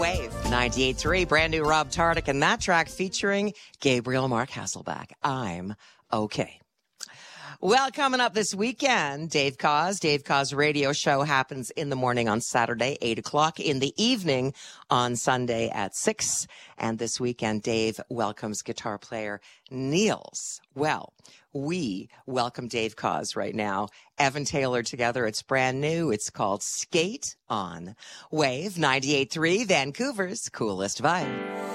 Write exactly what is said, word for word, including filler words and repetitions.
Wave ninety-eight point three, brand new Rob Tardik, and that track featuring Gabriel Mark Hasselback. I'm okay. Well, coming up this weekend, Dave Cause. Dave Cause radio show happens in the morning on Saturday, eight o'clock, in the evening on Sunday at six. And this weekend, Dave welcomes guitar player Niels. Well, we welcome Dave Cause right now. Evan Taylor together. It's brand new. It's called Skate on Wave ninety-eight point three, Vancouver's coolest vibe.